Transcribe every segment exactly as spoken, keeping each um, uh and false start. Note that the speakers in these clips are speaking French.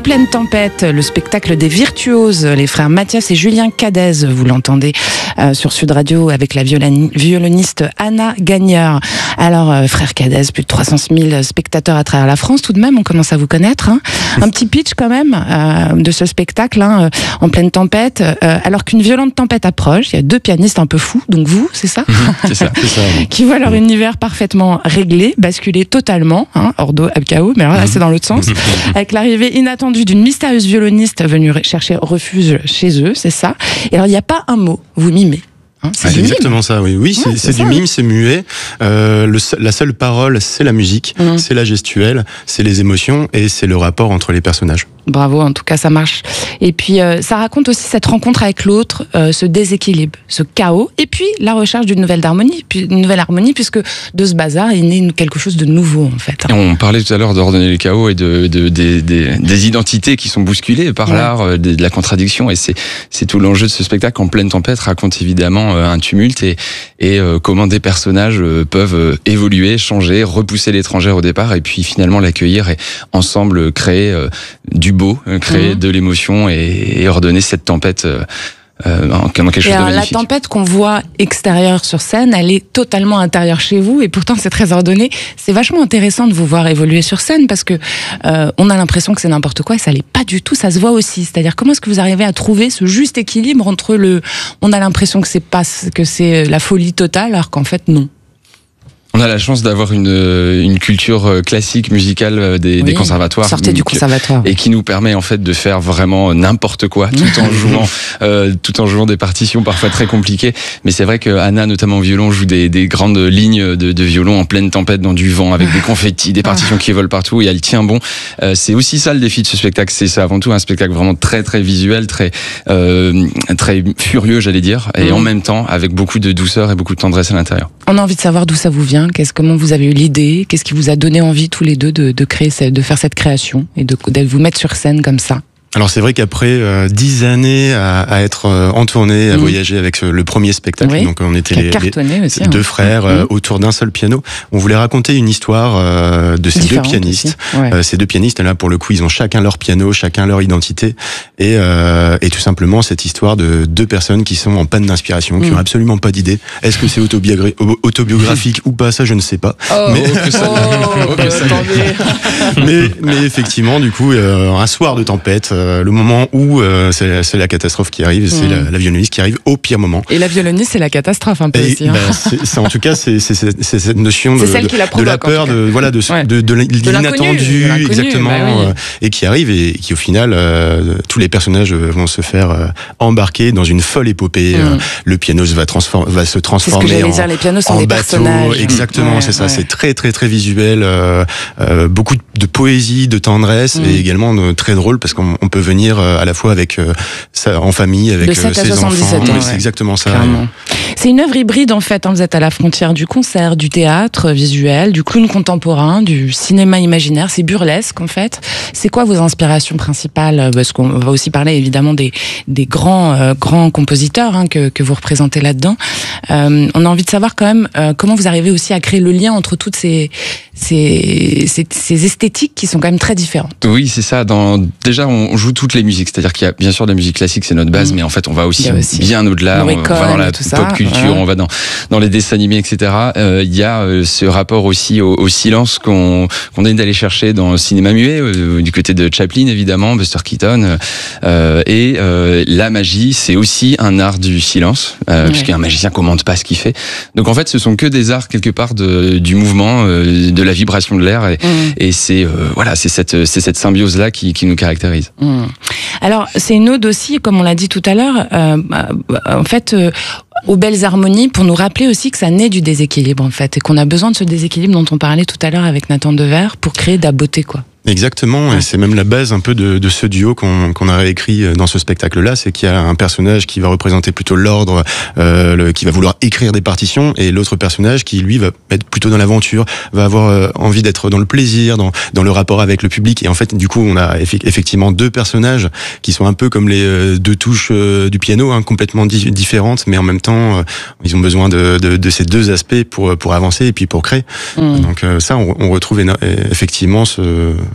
pleine tempête, le spectacle des virtuoses, les frères Mathias et Julien Cadez, vous l'entendez euh, sur Sud Radio avec la violani- violoniste Anna Gagneur. Alors, euh, frères Cadez, plus de trois cent mille spectateurs à travers la France, tout de même, on commence à vous connaître. Hein. Un petit pitch quand même euh, de ce spectacle, hein, en pleine tempête, euh, alors qu'une violente tempête approche, il y a deux pianistes un peu fous, donc vous, c'est ça, c'est ça, c'est ça oui. qui voient leur univers parfaitement réglé, basculer totalement, hein, Ordo ab chaos, mais alors là c'est dans l'autre sens, avec l'arrivée inattendue d'une mystérieuse violoniste venue chercher refuge chez eux, c'est ça. Et alors il n'y a pas un mot, vous mimez. Hein, c'est, ah, c'est exactement ça, oui. Oui, c'est, ouais, c'est, c'est du mime, c'est muet. Euh, le, la seule parole, c'est la musique, mmh. c'est la gestuelle, c'est les émotions et c'est le rapport entre les personnages. Bravo, en tout cas, ça marche. Et puis, euh, ça raconte aussi cette rencontre avec l'autre, euh, ce déséquilibre, ce chaos, et puis la recherche d'une nouvelle harmonie, puis une nouvelle harmonie, puisque de ce bazar, il naît quelque chose de nouveau, en fait. Et on parlait tout à l'heure d'ordonner le chaos et de, de, de, de des identités qui sont bousculées par ouais. l'art, de, de la contradiction, et c'est, c'est tout l'enjeu de ce spectacle. En pleine tempête raconte évidemment un tumulte et, et euh, comment des personnages peuvent évoluer, changer, repousser l'étranger au départ, et puis finalement l'accueillir et ensemble créer euh, du beau, créer mmh. de l'émotion et, et ordonner cette tempête euh, euh, en quelque chose et alors, de magnifique. La tempête qu'on voit extérieure sur scène, elle est totalement intérieure chez vous et pourtant c'est très ordonné. C'est vachement intéressant de vous voir évoluer sur scène parce que euh, on a l'impression que c'est n'importe quoi et ça l'est pas du tout, ça se voit aussi. C'est-à-dire comment est-ce que vous arrivez à trouver ce juste équilibre entre le, on a l'impression que c'est pas, que c'est la folie totale alors qu'en fait non. On a la chance d'avoir une, une culture classique musicale des, oui, des conservatoires. Sortez du conservatoire. Et qui nous permet en fait de faire vraiment n'importe quoi tout en jouant, euh, tout en jouant des partitions parfois très compliquées. Mais c'est vrai que Anna, notamment au violon, joue des, des grandes lignes de, de violon en pleine tempête dans du vent avec des confettis, des partitions qui volent partout et elle tient bon. Euh, c'est aussi ça le défi de ce spectacle. C'est ça avant tout un spectacle vraiment très très visuel, très euh, très furieux, j'allais dire, et mmh. en même temps avec beaucoup de douceur et beaucoup de tendresse à l'intérieur. On a envie de savoir d'où ça vous vient. Qu'est-ce, comment vous avez eu l'idée? Qu'est-ce qui vous a donné envie tous les deux de, de créer, de faire cette création et de, de vous mettre sur scène comme ça? Alors c'est vrai qu'après euh, dix années à, à être euh, en tournée, à mmh. voyager avec ce, le premier spectacle, oui. donc on était les, les aussi, deux hein. frères mmh. euh, autour d'un seul piano. On voulait raconter une histoire euh, de ces Différente deux pianistes. Ouais. Euh, ces deux pianistes là pour le coup, ils ont chacun leur piano, chacun leur identité, et, euh, et tout simplement cette histoire de deux personnes qui sont en panne d'inspiration, mmh. qui ont absolument pas d'idée. Est-ce que c'est autobiogra- autobiographique ou pas, ça je ne sais pas. Oh, mais, oh, que ça, oh, que ça mais, mais effectivement, du coup, euh, un soir de tempête. Euh, le moment où euh, c'est, c'est la catastrophe qui arrive, c'est mmh. la, la violoniste qui arrive au pire moment. Et la violoniste, c'est la catastrophe un peu et, aussi. Hein. Bah, c'est, c'est, en tout cas, c'est, c'est, c'est, c'est cette notion de, de, la, de la peur, de, voilà, de, ouais. de, de, de l'inattendu, de exactement, bah oui. euh, et qui arrive et qui au final, euh, tous les personnages vont se faire euh, embarquer dans une folle épopée. Mmh. Euh, le piano va, transform- va se transformer c'est ce que en, dire, les pianos sont en des bateau. Personnages. Exactement, ouais, c'est ça. Ouais. C'est très, très, très visuel. Euh, euh, beaucoup de poésie, de tendresse, mmh. et également de, très drôle parce qu'on on peut venir euh, à la fois avec euh, ça, en famille, avec euh, ses enfants. Ans, oui, ouais. C'est exactement ça. Ouais. C'est une œuvre hybride en fait. Hein, vous êtes à la frontière du concert, du théâtre visuel, du clown contemporain, du cinéma imaginaire. C'est burlesque en fait. C'est quoi vos inspirations principales? Parce qu'on va aussi parler évidemment des, des grands, euh, grands compositeurs hein, que, que vous représentez là-dedans. Euh, on a envie de savoir quand même euh, comment vous arrivez aussi à créer le lien entre toutes ces, ces, ces, ces esthétiques qui sont quand même très différentes. Oui, c'est ça. Dans, déjà, on joue toutes les musiques. C'est-à-dire qu'il y a bien sûr de la musique classique, c'est notre base, mmh. mais en fait, on va aussi, aussi. bien au-delà. On va dans la pop ça. culture, ouais. on va dans, dans les dessins animés, et cetera. Euh, il y a euh, ce rapport aussi au, au silence qu'on, qu'on est d'aller chercher dans le cinéma muet, euh, du côté de Chaplin, évidemment, Buster Keaton. Euh, et euh, la magie, c'est aussi un art du silence, euh, ouais. puisqu'un magicien commande pas ce qu'il fait. Donc en fait, ce sont que des arts quelque part de, du mouvement, euh, de la vibration de l'air, et, mmh. et c'est euh, voilà, c'est cette, c'est cette symbiose-là qui, qui nous caractérise. Mmh. Alors c'est une ode aussi, comme on l'a dit tout à l'heure, euh, en fait, euh, aux belles harmonies, pour nous rappeler aussi que ça naît du déséquilibre en fait, et qu'on a besoin de ce déséquilibre dont on parlait tout à l'heure avec Nathan Dever pour créer de la beauté, quoi. Exactement, ouais. Et c'est même la base un peu de, de ce duo qu'on, qu'on a réécrit dans ce spectacle-là, c'est qu'il y a un personnage qui va représenter plutôt l'ordre, euh, le, qui va vouloir écrire des partitions, et l'autre personnage qui, lui, va être plutôt dans l'aventure, va avoir euh, envie d'être dans le plaisir, dans, dans le rapport avec le public. Et en fait, du coup, on a eff- effectivement deux personnages qui sont un peu comme les euh, deux touches euh, du piano, hein, complètement di- différentes, mais en même temps, euh, ils ont besoin de, de, de ces deux aspects pour, pour avancer et puis pour créer. Mmh. Donc euh, ça, on, on retrouve éno- effectivement ce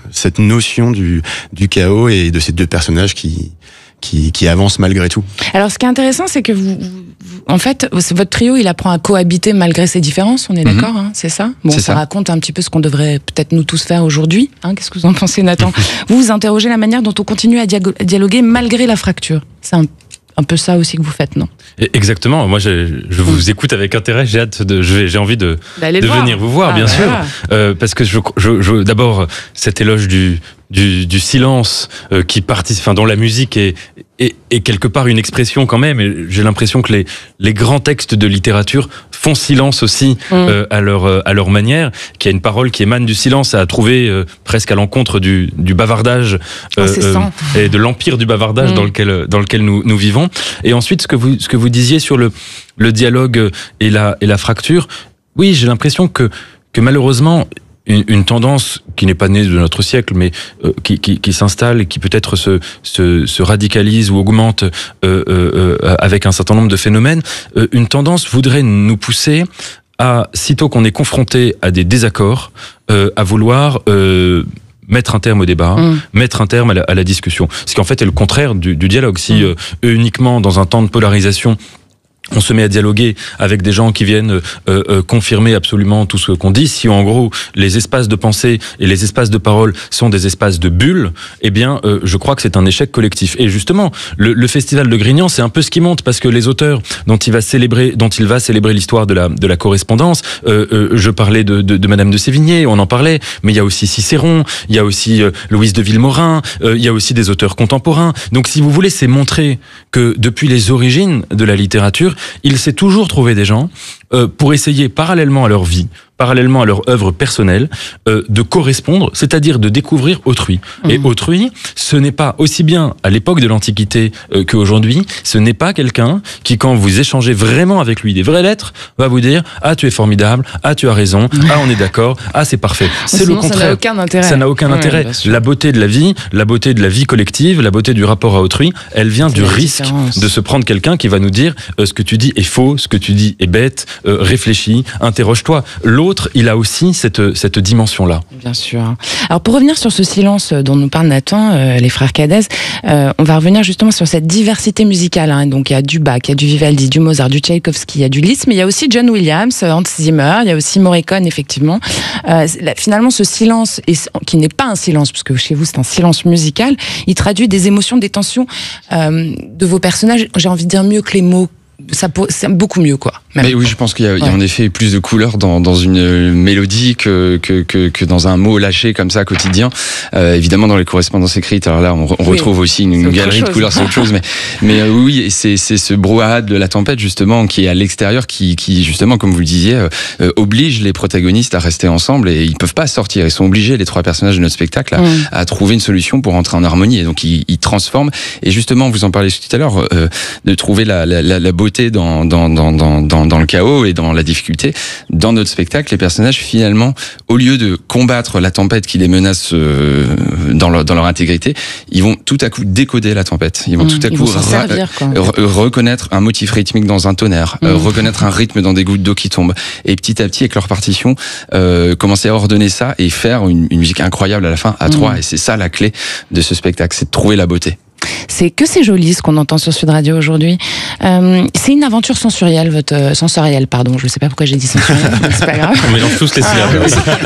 cette notion du, du chaos et de ces deux personnages qui, qui, qui avancent malgré tout. Alors, ce qui est intéressant, c'est que vous, vous en fait, votre trio, il apprend à cohabiter malgré ses différences, on est mmh. d'accord, hein, c'est ça? Bon, ça, ça raconte un petit peu ce qu'on devrait peut-être nous tous faire aujourd'hui. Hein, qu'est-ce que vous en pensez, Nathan? Vous vous interrogez la manière dont on continue à, dialoguer, à dialoguer malgré la fracture. C'est un un peu ça aussi que vous faites, non? Exactement. Moi, je, je vous écoute avec intérêt. J'ai hâte de, j'ai envie de, de venir vous voir, ah, bien bah sûr, voilà. euh, parce que je, je, je, d'abord cet éloge du, du, du silence euh, qui participe, enfin, dont la musique est, est, est quelque part une expression quand même. Et j'ai l'impression que les, les grands textes de littérature font silence aussi mmh. euh, à leur à leur manière. Qu'il y a une parole qui émane du silence à trouver euh, presque à l'encontre du, du bavardage euh, euh, et de l'empire du bavardage mmh. dans lequel dans lequel nous nous vivons. Et ensuite, ce que vous ce que vous disiez sur le le dialogue et la et la fracture, oui, j'ai l'impression que que malheureusement une, une tendance qui n'est pas née de notre siècle, mais euh, qui, qui, qui s'installe et qui peut-être se, se, se radicalise ou augmente euh, euh, avec un certain nombre de phénomènes, euh, une tendance voudrait nous pousser à, sitôt qu'on est confronté à des désaccords, euh, à vouloir euh, mettre un terme au débat, mmh. mettre un terme à la, à la discussion. Ce qui en fait est le contraire du, du dialogue. Si mmh. euh, uniquement dans un temps de polarisation, on se met à dialoguer avec des gens qui viennent euh, euh, confirmer absolument tout ce qu'on dit. Si en gros les espaces de pensée et les espaces de parole sont des espaces de bulles, eh bien euh, je crois que c'est un échec collectif. Et justement, le, le festival de Grignan, c'est un peu ce qui monte, parce que les auteurs dont il va célébrer, dont il va célébrer l'histoire de la de la correspondance. Euh, euh, je parlais de, de de Madame de Sévigné, on en parlait, mais il y a aussi Cicéron, il y a aussi euh, Louise de Villemorin, euh, il y a aussi des auteurs contemporains. Donc si vous voulez, c'est montrer que depuis les origines de la littérature, il s'est toujours trouvé des gens euh, pour essayer, parallèlement à leur vie, parallèlement à leur œuvre personnelle, euh, de correspondre, c'est-à-dire de découvrir autrui. Mmh. Et autrui, ce n'est pas, aussi bien à l'époque de l'Antiquité euh, qu'aujourd'hui, ce n'est pas quelqu'un qui, quand vous échangez vraiment avec lui des vraies lettres, va vous dire « Ah, tu es formidable, ah, tu as raison, ah, on est d'accord, ah, c'est parfait ». C'est le contraire. Ça n'a aucun intérêt. Ça n'a aucun ouais, intérêt. La beauté de la vie, la beauté de la vie collective, la beauté du rapport à autrui, elle vient c'est du risque de se prendre quelqu'un qui va nous dire euh, « Ce que tu dis est faux, ce que tu dis est bête, euh, réfléchis, interroge-toi ». L'autre, il a aussi cette, cette dimension-là. Bien sûr. Alors, pour revenir sur ce silence dont nous parle Nathan, euh, les frères Cadez, euh, on va revenir justement sur cette diversité musicale. Hein. Donc, il y a du Bach, il y a du Vivaldi, du Mozart, du Tchaïkovski, il y a du Liszt, mais il y a aussi John Williams, Hans Zimmer, il y a aussi Morricone, effectivement. Euh, finalement, ce silence, qui n'est pas un silence, parce que chez vous, c'est un silence musical, il traduit des émotions, des tensions euh, de vos personnages. J'ai envie de dire mieux que les mots. Ça, c'est beaucoup mieux, quoi. Même. Mais oui, je pense qu'il y a, ouais. il y a en effet plus de couleurs dans, dans une mélodie que, que, que, que dans un mot lâché comme ça quotidien. Euh, évidemment, dans les correspondances écrites, alors là, on, on oui. retrouve aussi une, une galerie de couleurs, c'est autre chose. Mais, mais euh, oui, c'est, c'est ce brouhaha de la tempête, justement, qui est à l'extérieur, qui, qui justement, comme vous le disiez, euh, oblige les protagonistes à rester ensemble, et ils peuvent pas sortir. Ils sont obligés, les trois personnages de notre spectacle, à, mmh. à trouver une solution pour entrer en harmonie. Et donc, ils, ils transforment. Et justement, vous en parlez tout à l'heure, euh, de trouver la, la, la, la beauté dans, dans, dans, dans, dans, dans le chaos et dans la difficulté. Dans notre spectacle, les personnages, finalement, au lieu de combattre la tempête qui les menace euh, dans, leur, dans leur intégrité, ils vont tout à coup décoder la tempête. Ils vont mmh, tout à coup re- servir, re- reconnaître un motif rythmique dans un tonnerre, mmh. euh, reconnaître un rythme dans des gouttes d'eau qui tombent. Et petit à petit, avec leur partition, euh, commencer à ordonner ça et faire une, une musique incroyable à la fin, à mmh. trois. Et c'est ça la clé de ce spectacle, c'est de trouver la beauté. C'est que c'est joli ce qu'on entend sur Sud Radio aujourd'hui. Euh, c'est une aventure sensorielle, votre euh, sensorielle, pardon. Je ne sais pas pourquoi j'ai dit sensorielle, mais c'est pas grave. On mélange tous les syllabes.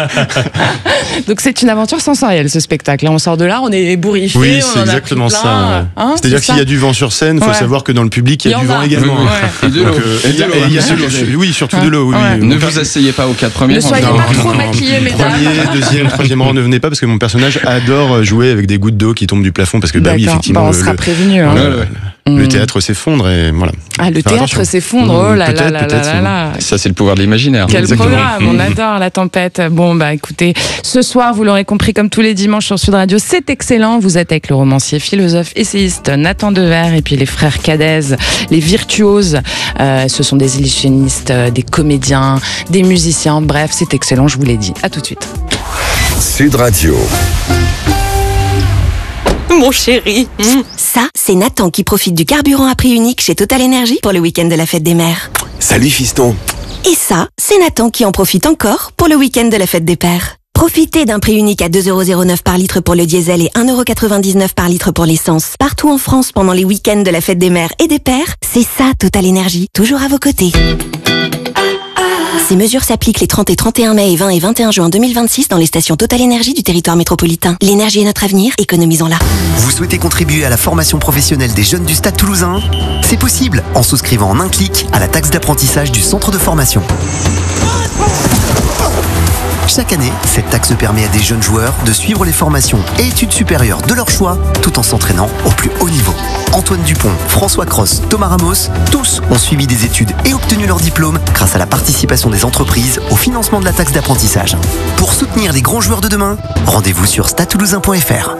Donc c'est une aventure sensorielle, ce spectacle. Là, on sort de là, on est ébouriffé. Oui, c'est exactement ça. Hein, C'est-à-dire c'est qu'il y a du vent sur scène. Il faut ouais. savoir que dans le public, il y a, il y du vent a. également. Ouais. Et de l'eau. Donc, euh, et de l'eau. Et y a de oui, surtout ouais. de l'eau. Oui, ouais. Oui. Ne vous asseyez pas aux quatre premiers. Ne soyez non, pas trop maquillés, mesdames. Premier, deuxième, troisième rang, ne venez pas parce que mon personnage adore jouer avec des gouttes d'eau qui tombent du plafond parce que bah oui, effectivement. On sera prévenu. Hein. Ouais, ouais. Mmh. Le théâtre s'effondre et voilà. Ah, le théâtre attention. s'effondre, oh là là là là là là. Ça, c'est le pouvoir de l'imaginaire. Quel Exactement. programme, on adore la tempête. Bon, bah écoutez, ce soir, vous l'aurez compris, comme tous les dimanches sur Sud Radio, c'est excellent. Vous êtes avec le romancier, philosophe, essayiste Nathan Dever et puis les frères Cadez, les virtuoses. Euh, ce sont des illusionnistes, des comédiens, des musiciens. Bref, c'est excellent, je vous l'ai dit. À tout de suite. Sud Radio. Mon chéri. Mmh. Ça, c'est Nathan qui profite du carburant à prix unique chez Total Energy pour le week-end de la fête des mères. Salut fiston. Et ça, c'est Nathan qui en profite encore pour le week-end de la fête des pères. Profitez d'un prix unique à deux euros zéro neuf par litre pour le diesel et un euro quatre-vingt-dix-neuf par litre pour l'essence. Partout en France pendant les week-ends de la fête des mères et des pères, c'est ça Total Énergie, toujours à vos côtés. Ces mesures s'appliquent les trente et trente et un mai et vingt et vingt et un juin deux mille vingt-six dans les stations Total Énergie du territoire métropolitain. L'énergie est notre avenir, économisons-la. Vous souhaitez contribuer à la formation professionnelle des jeunes du Stade Toulousain ? C'est possible en souscrivant en un clic à la taxe d'apprentissage du centre de formation. Chaque année, cette taxe permet à des jeunes joueurs de suivre les formations et études supérieures de leur choix tout en s'entraînant au plus haut niveau. Antoine Dupont, François Cross, Thomas Ramos, tous ont suivi des études et obtenu leur diplôme grâce à la participation des entreprises au financement de la taxe d'apprentissage. Pour soutenir les grands joueurs de demain, rendez-vous sur stade toulousain point f r.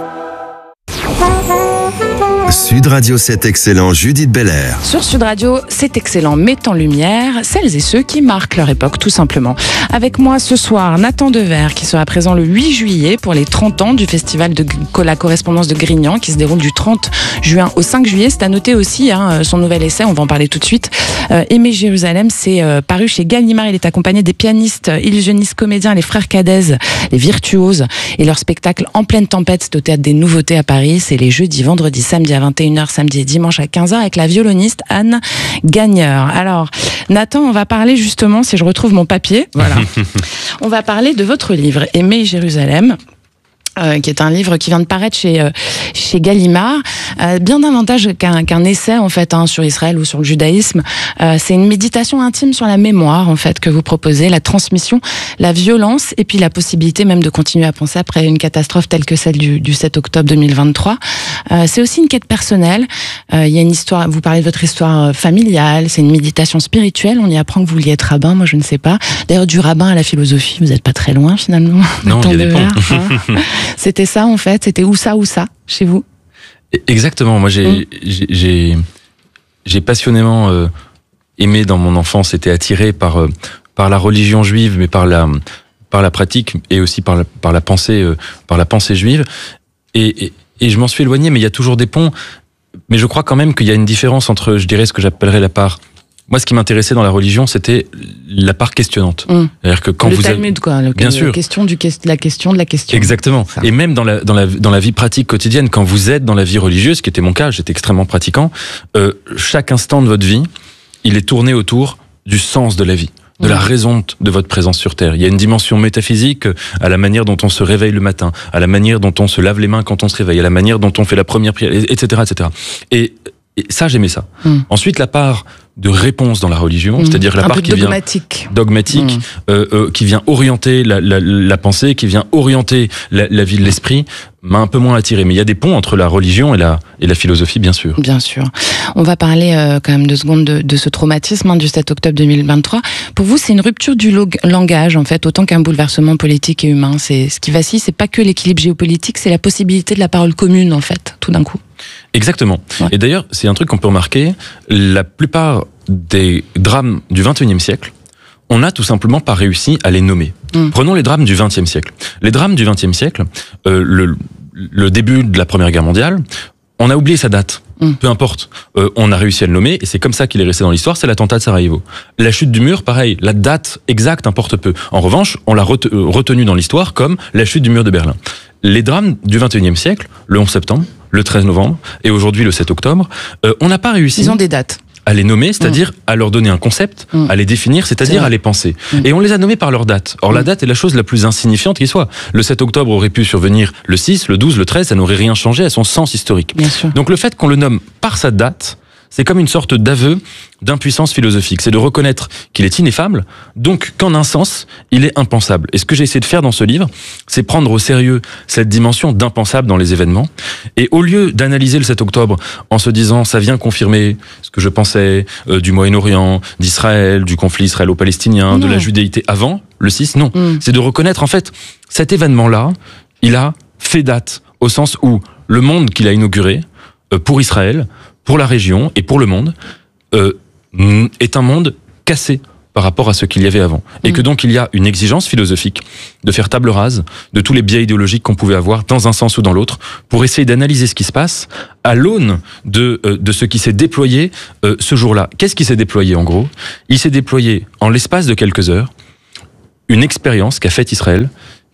Sud Radio, c'est excellent, Judith Belair. Sur Sud Radio, c'est excellent, met en lumière celles et ceux qui marquent leur époque, tout simplement. Avec moi ce soir, Nathan Dever, qui sera présent le huit juillet pour les trente ans du festival de la correspondance de Grignan, qui se déroule du trente juin au cinq juillet. C'est à noter aussi hein, son nouvel essai, on va en parler tout de suite. Euh, Aimer Jérusalem, c'est euh, paru chez Gallimard. Il est accompagné des pianistes, illusionnistes, comédiens, les frères Cadez, les virtuoses, et leur spectacle En pleine tempête, c'est au Théâtre des Nouveautés à Paris. C'est les jeudis, vendredis, samedi à vingt et une heures, samedi et dimanche à quinze heures avec la violoniste Anne Gagneur. Alors, Nathan, on va parler justement, si je retrouve mon papier, voilà, on va parler de votre livre, Aimer Jérusalem. Euh, qui est un livre qui vient de paraître chez euh, chez Gallimard, euh, bien davantage qu'un qu'un essai en fait hein, sur Israël ou sur le judaïsme. Euh, c'est une méditation intime sur la mémoire en fait que vous proposez, la transmission, la violence et puis la possibilité même de continuer à penser après une catastrophe telle que celle du, du sept octobre deux mille vingt-trois. Euh, c'est aussi une quête personnelle. Euh, il y a une histoire. Vous parlez de votre histoire familiale. C'est une méditation spirituelle. On y apprend que vous vouliez être rabbin. Moi, je ne sais pas. D'ailleurs, du rabbin à la philosophie, vous n'êtes pas très loin finalement. Non, il y a des ponts. Hein. C'était ça en fait, c'était où ça, où ça, chez vous ? Exactement, moi j'ai, mmh. j'ai, j'ai passionnément euh, aimé dans mon enfance, été attiré par, euh, par la religion juive, mais par la, par la pratique et aussi par la, par la, pensée, euh, par la pensée juive. Et, et, et je m'en suis éloigné, mais il y a toujours des ponts. Mais je crois quand même qu'il y a une différence entre, je dirais, ce que j'appellerais la part... Moi, ce qui m'intéressait dans la religion, c'était la part questionnante. Mmh. C'est-à-dire que quand le vous Talmud, avez... quoi. Le, Bien sûr. La question, du, la question de la question. Exactement. Ça. Et même dans la, dans, la, dans la vie pratique quotidienne, quand vous êtes dans la vie religieuse, ce qui était mon cas, j'étais extrêmement pratiquant, euh, chaque instant de votre vie, il est tourné autour du sens de la vie, de mmh. la raison de votre présence sur Terre. Il y a une dimension métaphysique à la manière dont on se réveille le matin, à la manière dont on se lave les mains quand on se réveille, à la manière dont on fait la première prière, et cetera, et cetera. Et, et ça, j'aimais ça. Mmh. Ensuite, la part de réponse dans la religion, mmh. c'est-à-dire la un part peu qui dogmatique. vient dogmatique, mmh. euh, euh, qui vient orienter la, la, la pensée, qui vient orienter la, la vie de l'esprit, m'a un peu moins attiré. Mais il y a des ponts entre la religion et la, et la philosophie, bien sûr. Bien sûr. On va parler euh, quand même deux secondes de, de ce traumatisme hein, du sept octobre deux mille vingt-trois. Pour vous, c'est une rupture du log- langage, en fait, autant qu'un bouleversement politique et humain. C'est, ce qui vacille, c'est pas que l'équilibre géopolitique, c'est la possibilité de la parole commune, en fait, tout d'un coup. Exactement. Ouais. Et d'ailleurs, c'est un truc qu'on peut remarquer, la plupart des drames du vingt et unième siècle, on n'a tout simplement pas réussi à les nommer. Mmh. Prenons les drames du vingtième siècle. Les drames du vingtième siècle, euh, le, le début de la Première Guerre mondiale, on a oublié sa date. Mmh. Peu importe, euh, on a réussi à le nommer et c'est comme ça qu'il est resté dans l'histoire, c'est l'attentat de Sarajevo. La chute du mur, pareil, la date exacte importe peu. En revanche, on l'a ret- retenu dans l'histoire comme la chute du mur de Berlin. Les drames du vingt et unième siècle, le onze septembre, le treize novembre et aujourd'hui le sept octobre, euh, on n'a pas réussi... Ils ont des dates. À les nommer, c'est-à-dire mmh. à leur donner un concept, mmh. à les définir, c'est-à-dire c'est à les penser. Mmh. Et on les a nommés par leur date. Or, mmh. la date est la chose la plus insignifiante qui soit. Le sept octobre aurait pu survenir le six, le douze, le treize, ça n'aurait rien changé à son sens historique. Bien sûr. Donc le fait qu'on le nomme par sa date, c'est comme une sorte d'aveu d'impuissance philosophique. C'est de reconnaître qu'il est ineffable, donc qu'en un sens, il est impensable. Et ce que j'ai essayé de faire dans ce livre, c'est prendre au sérieux cette dimension d'impensable dans les événements. Et au lieu d'analyser le sept octobre en se disant ça vient confirmer ce que je pensais euh, du Moyen-Orient, d'Israël, du conflit israélo-palestinien, non. de la judéité avant le six, non. Mm. C'est de reconnaître en fait cet événement-là, il a fait date au sens où le monde qu'il a inauguré euh, pour Israël, pour la région et pour le monde, euh, est un monde cassé par rapport à ce qu'il y avait avant. Et mmh. que donc il y a une exigence philosophique de faire table rase de tous les biais idéologiques qu'on pouvait avoir dans un sens ou dans l'autre pour essayer d'analyser ce qui se passe à l'aune de, euh, de ce qui s'est déployé euh, ce jour-là. Qu'est-ce qui s'est déployé en gros ? Il s'est déployé en l'espace de quelques heures une expérience qu'a faite Israël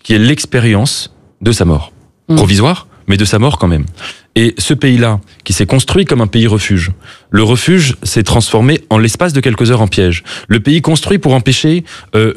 qui est l'expérience de sa mort. Mmh. Provisoire, mais de sa mort quand même. Et ce pays-là, qui s'est construit comme un pays refuge, le refuge s'est transformé en l'espace de quelques heures en piège. Le pays construit pour empêcher euh,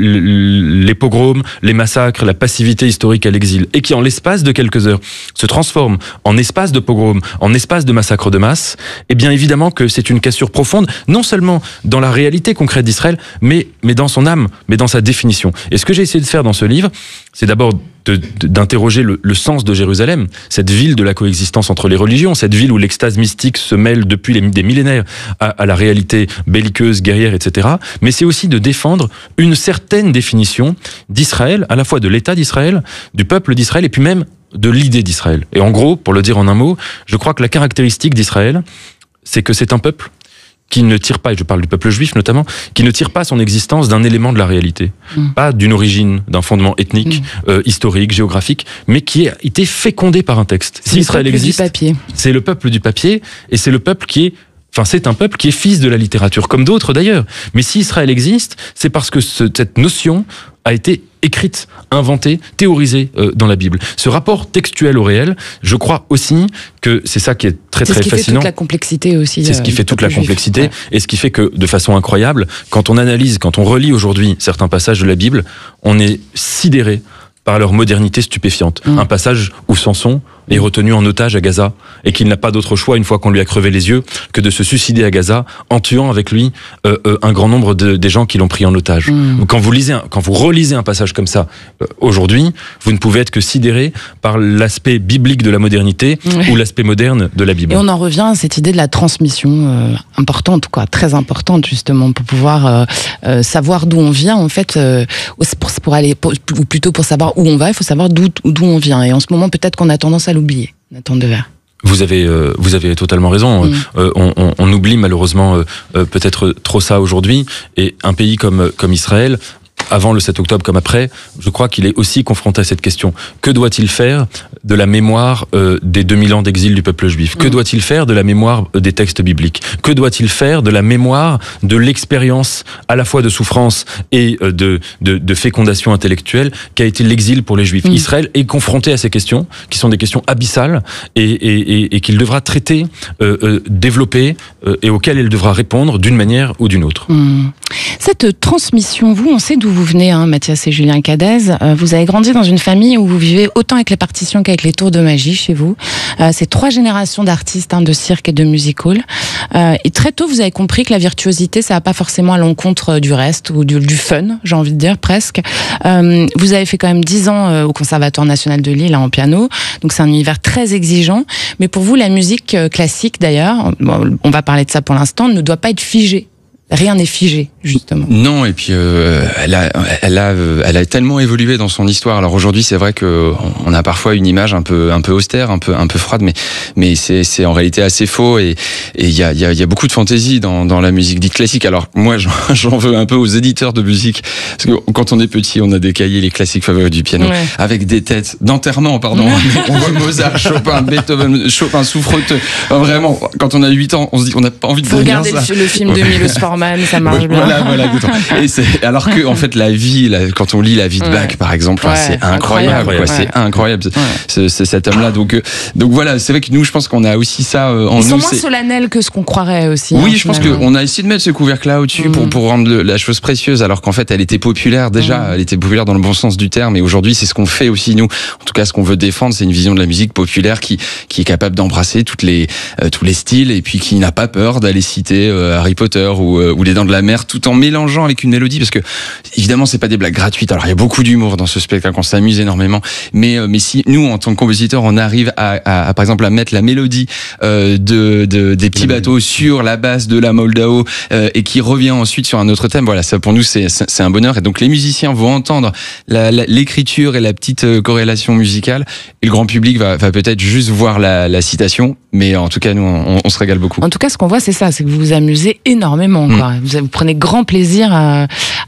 les pogroms, les massacres, la passivité historique à l'exil, et qui en l'espace de quelques heures se transforme en espace de pogroms, en espace de massacres de masse, eh bien évidemment que c'est une cassure profonde, non seulement dans la réalité concrète d'Israël, mais, mais dans son âme, mais dans sa définition. Et ce que j'ai essayé de faire dans ce livre, c'est d'abord de, de, d'interroger le, le sens de Jérusalem, cette ville de la coexistence entre les religions, cette ville où l'extase mystique se mêle depuis les, des millénaires à, à la réalité belliqueuse, guerrière, et cetera. Mais c'est aussi de défendre une certaine définition d'Israël, à la fois de l'État d'Israël, du peuple d'Israël, et puis même de l'idée d'Israël. Et en gros, pour le dire en un mot, je crois que la caractéristique d'Israël, c'est que c'est un peuple qui ne tire pas, et je parle du peuple juif notamment, qui ne tire pas son existence d'un élément de la réalité, mmh. pas d'une origine, d'un fondement ethnique, mmh. euh, historique, géographique, mais qui a été fécondé par un texte. C'est si Israël existe, c'est le peuple du papier, et c'est le peuple qui est Enfin, c'est un peuple qui est fils de la littérature, comme d'autres d'ailleurs. Mais si Israël existe, c'est parce que ce, cette notion a été écrite, inventée, théorisée euh, dans la Bible. Ce rapport textuel au réel, je crois aussi que c'est ça qui est très c'est très ce qui fascinant. C'est ce qui fait toute la complexité aussi. C'est ce qui euh, fait toute la complexité, ouais. Et ce qui fait que, de façon incroyable, quand on analyse, quand on relit aujourd'hui certains passages de la Bible, on est sidéré par leur modernité stupéfiante. Mmh. Un passage où Samson est retenu en otage à Gaza et qu'il n'a pas d'autre choix, une fois qu'on lui a crevé les yeux, que de se suicider à Gaza en tuant avec lui euh, euh, un grand nombre de, des gens qui l'ont pris en otage. Mmh. Quand vous lisez, un, quand vous relisez un passage comme ça euh, aujourd'hui, vous ne pouvez être que sidéré par l'aspect biblique de la modernité mmh. ou l'aspect moderne de la Bible. Et on en revient à cette idée de la transmission euh, importante, quoi, très importante justement pour pouvoir euh, euh, savoir d'où on vient en fait, euh, pour, pour aller, pour, ou plutôt pour savoir où on va, il faut savoir d'où d'où on vient. Et en ce moment, peut-être qu'on a tendance à l'oublier, Nathan Dever. Vous avez, euh, vous avez totalement raison. Mmh. Euh, on, on, on oublie malheureusement euh, euh, peut-être trop ça aujourd'hui. Et un pays comme, comme Israël, avant le sept octobre comme après, je crois qu'il est aussi confronté à cette question. Que doit-il faire de la mémoire euh, des deux mille ans d'exil du peuple juif ? Que mmh. doit-il faire de la mémoire des textes bibliques ? Que doit-il faire de la mémoire de l'expérience à la fois de souffrance et euh, de, de, de fécondation intellectuelle qu'a été l'exil pour les Juifs ? mmh. Israël est confronté à ces questions, qui sont des questions abyssales et, et, et, et qu'il devra traiter, euh, euh, développer euh, et auxquelles il devra répondre d'une manière ou d'une autre. mmh. Cette transmission, vous, on sait d'où vous venez, hein, Mathias et Julien Cadez. Euh, vous avez grandi dans une famille où vous vivez autant avec les partitions qu'avec les tours de magie chez vous. Euh, c'est trois générations d'artistes, hein, de cirque et de music-hall. Euh, et très tôt, vous avez compris que la virtuosité, ça va pas forcément à l'encontre du reste ou du, du fun, j'ai envie de dire presque. Euh, vous avez fait quand même dix ans euh, au Conservatoire national de Lille, hein, en piano. Donc c'est un univers très exigeant. Mais pour vous, la musique euh, classique, d'ailleurs, bon, on va parler de ça pour l'instant, ne doit pas être figée. Rien n'est figé, justement. Non, et puis euh, elle a, elle a, elle a tellement évolué dans son histoire. Alors aujourd'hui, c'est vrai que on a parfois une image un peu, un peu austère, un peu, un peu froide, mais, mais c'est, c'est en réalité assez faux. Et il y a, il y a, il y a beaucoup de fantaisie dans, dans la musique dite classique. Alors moi, j'en, j'en veux un peu aux éditeurs de musique, parce que quand on est petit, on a des cahiers les classiques favoris du piano, ouais. avec des têtes d'enterrement, pardon. On voit Mozart, Chopin, Beethoven, Chopin souffreteux. Vraiment, quand on a huit ans, on se dit qu'on n'a pas envie de Faut regarder ça. Le, le film de Milos Forman. Ça marche bien. Voilà, voilà, et c'est, alors que, en fait, la vie, la, quand on lit la vie de Bach, ouais. par exemple, ouais, c'est incroyable, incroyable quoi, ouais. c'est incroyable, ouais. c'est, c'est cet homme-là. Donc, euh, donc voilà, c'est vrai que nous, je pense qu'on a aussi ça euh, en Ils nous. sont moins c'est... solennels que ce qu'on croirait aussi. Oui, hein, je pense qu'on a essayé de mettre ce couvercle-là au-dessus mmh. pour, pour rendre le, la chose précieuse, alors qu'en fait, elle était populaire déjà, mmh. elle était populaire dans le bon sens du terme, et aujourd'hui, c'est ce qu'on fait aussi, nous. En tout cas, ce qu'on veut défendre, c'est une vision de la musique populaire qui, qui est capable d'embrasser toutes les, euh, tous les styles, et puis qui n'a pas peur d'aller citer euh, Harry Potter ou, euh, ou Les Dents de la Mer, tout en mélangeant avec une mélodie, parce que évidemment c'est pas des blagues gratuites. Alors il y a beaucoup d'humour dans ce spectacle, on s'amuse énormément, mais euh, mais si nous en tant que compositeurs on arrive à, à, à par exemple à mettre la mélodie euh, de, de des petits bateaux sur la basse de la Moldao euh, et qui revient ensuite sur un autre thème, voilà, ça pour nous c'est c'est un bonheur. Et donc les musiciens vont entendre la, la, l'écriture et la petite euh, corrélation musicale, et le grand public va, va peut-être juste voir la, la citation, mais en tout cas nous on, on se régale beaucoup. En tout cas ce qu'on voit c'est ça, c'est que vous vous amusez énormément, quoi. Mmh. Vous, vous prenez grand plaisir à,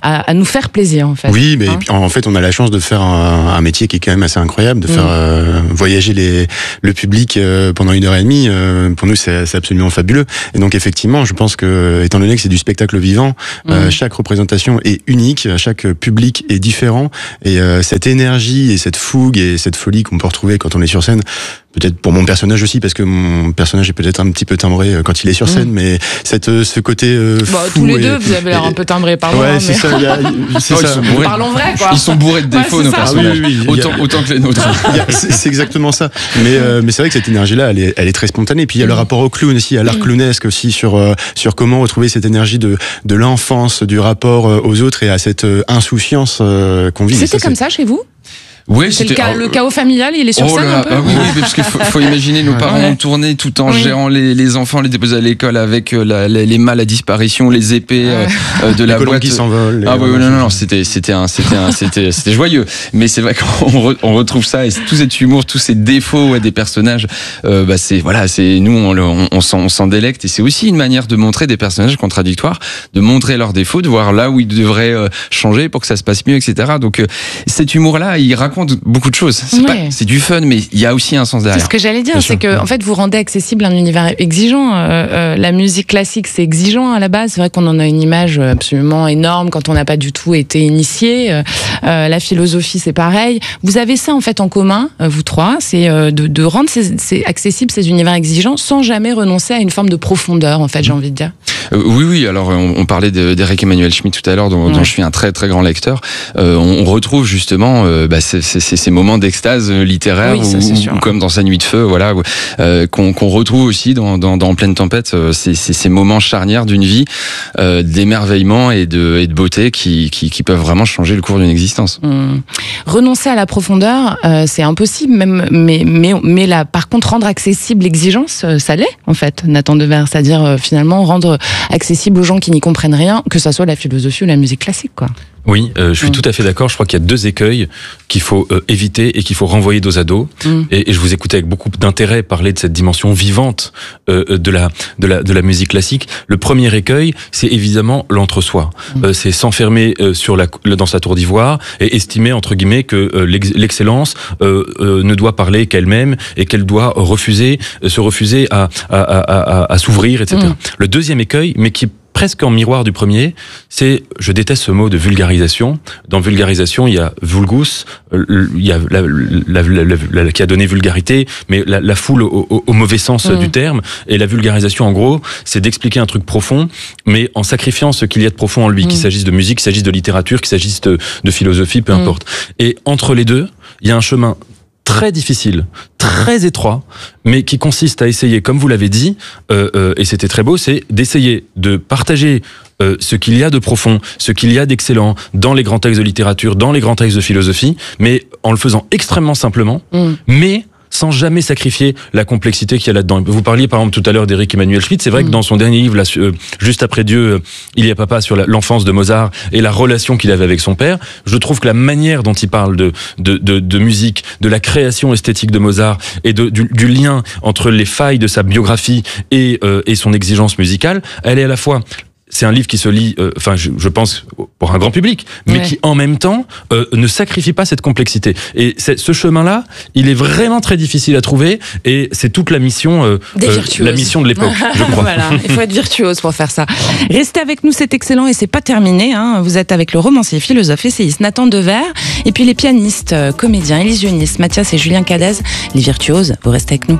à, à nous faire plaisir en fait. Oui, mais hein en fait on a la chance de faire un, un métier qui est quand même assez incroyable, de faire mmh. euh, voyager les, le public euh, pendant une heure et demie. Euh, pour nous c'est, c'est absolument fabuleux. Et donc effectivement, je pense que étant donné que c'est du spectacle vivant, mmh. euh, chaque représentation est unique, chaque public est différent, et euh, cette énergie et cette fougue et cette folie qu'on peut retrouver quand on est sur scène. Peut-être pour mon personnage aussi, parce que mon personnage est peut-être un petit peu timbré quand il est sur scène, mmh. mais cette, ce côté euh, bah, fou tous les et, deux, vous avez l'air un peu timbré par moi. Ouais, mais... c'est ça. Y a, c'est oh, ça. Bourrés, parlons vrai, quoi. Ils sont bourrés de défauts, ouais, nos personnages. Ah, oui, oui, autant, a, autant que les nôtres. A, c'est, c'est exactement ça. Mais, euh, mais c'est vrai que cette énergie-là, elle est, elle est très spontanée. Puis il y a mmh. le rapport au clown aussi, à l'art mmh. clownesque aussi, sur, euh, sur comment retrouver cette énergie de, de l'enfance, du rapport aux autres et à cette euh, insouciance euh, qu'on vit. C'était ça, comme c'est... ça chez vous? Oui, c'est le, ca- le chaos familial, il est sur oh scène là, un peu. Ah oui, oui, parce qu'il faut, faut imaginer nos parents ouais. ont tourné tout en oui. gérant les, les enfants, les déposer à l'école avec la, les, les mâles à disparition, les épées ouais. euh, de les la boîte qui s'envolent. Ah oui, non, non, non, c'était, c'était, un, c'était, un, c'était, c'était joyeux. Mais c'est vrai qu'on re, on retrouve ça et tout cet humour, tous ces défauts ouais, des personnages. Euh, bah c'est voilà, c'est nous on, on, on, s'en, on s'en délecte et c'est aussi une manière de montrer des personnages contradictoires, de montrer leurs défauts, de voir là où ils devraient euh, changer pour que ça se passe mieux, et cetera. Donc euh, cet humour-là, il raconte beaucoup de choses. C'est, ouais. pas, c'est du fun, mais il y a aussi un sens derrière. C'est ce que j'allais dire, Bien c'est sûr. que en fait, vous rendez accessible un univers exigeant. Euh, euh, la musique classique, c'est exigeant à la base. C'est vrai qu'on en a une image absolument énorme quand on n'a pas du tout été initié. Euh, la philosophie, c'est pareil. Vous avez ça en fait en commun, vous trois, c'est euh, de, de rendre ces, ces accessibles ces univers exigeants sans jamais renoncer à une forme de profondeur. En fait, j'ai envie de dire. Euh, oui, oui. Alors, on, on parlait de, d'Eric Emmanuel Schmitt tout à l'heure, dont, ouais. dont je suis un très très grand lecteur. Euh, on, on retrouve justement euh, bah, ces, ces, ces moments d'extase littéraire, oui, ou, ou comme dans Sa nuit de feu, voilà, euh, qu'on, qu'on retrouve aussi dans, dans, dans Pleine tempête. Euh, c'est, c'est ces moments charnières d'une vie, euh, d'émerveillement et de, et de beauté qui, qui, qui peuvent vraiment changer le cours d'une existence. Mmh. Renoncer à la profondeur, euh, c'est impossible, même, mais, mais, mais là, par contre, rendre accessible l'exigence, euh, ça l'est en fait, Nathan Devers, c'est-à-dire euh, finalement rendre accessible aux gens qui n'y comprennent rien, que ça soit la philosophie ou la musique classique, quoi. Oui, euh, je suis mmh. tout à fait d'accord. Je crois qu'il y a deux écueils qu'il faut euh, éviter et qu'il faut renvoyer dos à dos. Mmh. Et, et je vous écoutais avec beaucoup d'intérêt parler de cette dimension vivante euh, de la de la de la musique classique. Le premier écueil, c'est évidemment l'entre-soi. Mmh. Euh, c'est s'enfermer euh, sur la dans sa tour d'ivoire et estimer entre guillemets que euh, l'excellence euh, euh, ne doit parler qu'elle-même et qu'elle doit refuser euh, se refuser à à à, à, à s'ouvrir, et cetera. Mmh. Le deuxième écueil, mais qui presque en miroir du premier, c'est, je déteste ce mot de vulgarisation. Dans vulgarisation, il y a vulgus, il y a la, la, la, la, la qui a donné vulgarité, mais la, la foule au, au, au mauvais sens mmh. du terme. Et la vulgarisation, en gros, c'est d'expliquer un truc profond, mais en sacrifiant ce qu'il y a de profond en lui, mmh. qu'il s'agisse de musique, qu'il s'agisse de littérature, qu'il s'agisse de, de philosophie, peu mmh. importe. Et entre les deux, il y a un chemin très difficile, très étroit, mais qui consiste à essayer, comme vous l'avez dit, euh, euh, et c'était très beau, c'est d'essayer de partager euh, ce qu'il y a de profond, ce qu'il y a d'excellent dans les grands textes de littérature, dans les grands textes de philosophie, mais en le faisant extrêmement simplement, mmh. mais sans jamais sacrifier la complexité qu'il y a là-dedans. Vous parliez par exemple tout à l'heure d'Eric Emmanuel Schmitt, c'est vrai mmh. que dans son dernier livre, là, euh, Juste après Dieu, euh, il y a papa, sur la, l'enfance de Mozart et la relation qu'il avait avec son père, je trouve que la manière dont il parle de, de, de, de musique, de la création esthétique de Mozart et de, du, du lien entre les failles de sa biographie et, euh, et son exigence musicale, elle est à la fois... C'est un livre qui se lit, euh, enfin, je, je pense, pour un grand public, mais ouais. qui, en même temps, euh, ne sacrifie pas cette complexité. Et ce chemin-là, il est vraiment très difficile à trouver, et c'est toute la mission, euh, euh, la mission de l'époque, je crois. Voilà, il faut être virtuose pour faire ça. Restez avec nous, c'est excellent, et c'est pas terminé. Hein. Vous êtes avec le romancier, philosophe, essayiste Nathan Devers, et puis les pianistes, euh, comédiens, illusionnistes, Mathias et Julien Cadez, les virtuoses. Vous restez avec nous.